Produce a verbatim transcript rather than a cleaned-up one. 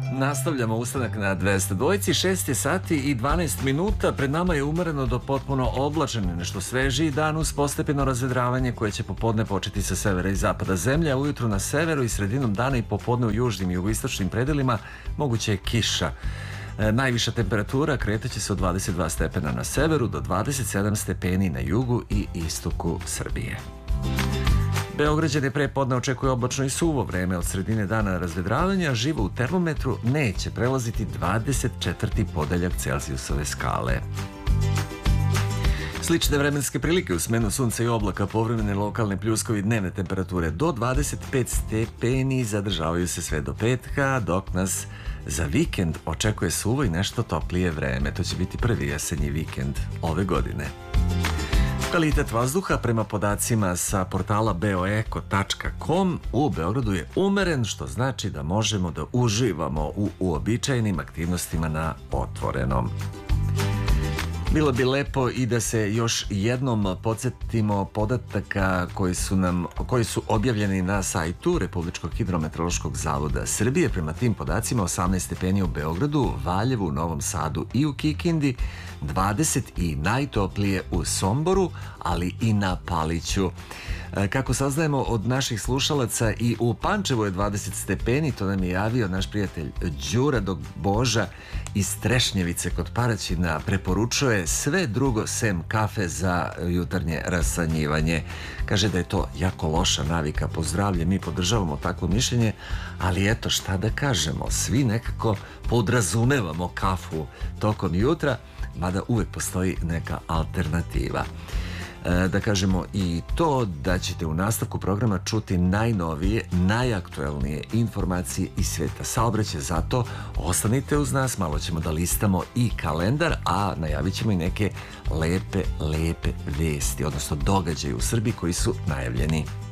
Nastavljamo ustanak na dvesta dvojici, šest je sati i dvanaest minuta, pred nama je umereno do potpuno oblačen, nešto svežiji dan uz postepeno razvedravanje koje će popodne početi sa severa i zapada zemlje, a ujutru na severu i sredinom dana i popodne u južnim i jugoistočnim predelima moguće je kiša. E, najviša temperatura kretaće se od dvadeset dva stepena na severu do dvadeset sedam stepeni na jugu i istoku Srbije. Beograđane pre podne očekuje oblačno i suvo vreme od sredine dana razvedravanja, živo u termometru neće prelaziti dvadeset četvrti podeljak Celzijusove skale. Slične vremenske prilike u smenu sunca i oblaka, povremene lokalne pljuskovi, dnevne temperature do dvadeset pet stepeni zadržavaju se sve do petka, dok nas za vikend očekuje suvo i nešto toplije vreme. To će biti prvi jesenji vikend ove godine. Kvalitet vazduha prema podacima sa portala beoeko tačka kom u Beogradu je umeren, što znači da možemo da uživamo u uobičajenim aktivnostima na otvorenom. Bilo bi lepo i da se još jednom podsjetimo podataka koji su nam, koji su objavljeni na sajtu Republičkog hidrometeorološkog zavoda Srbije. Prema tim podacima osamnaest stepeni u Beogradu, Valjevu, Novom Sadu i u Kikindi, dvadeset i najtoplije u Somboru, ali i na Paliću. Kako saznajemo od naših slušalaca, i u Pančevu je dvadeset stepeni, to nam je javio naš prijatelj Đura, dok Boža iz Trešnjevice kod Paraćina preporučuje sve drugo sem kafe za jutarnje rasanjivanje. Kaže da je to jako loša navika po zdravlje, mi podržavamo takvo mišljenje, ali eto šta da kažemo, svi nekako podrazumevamo kafu tokom jutra, mada uvek postoji neka alternativa. Da kažemo i to da ćete u nastavku programa čuti najnovije, najaktuelnije informacije iz sveta saobraćaja. Zato ostanite uz nas, malo ćemo da listamo i kalendar, a najavit ćemo i neke lepe, lepe vesti, odnosno događaje u Srbiji koji su najavljeni.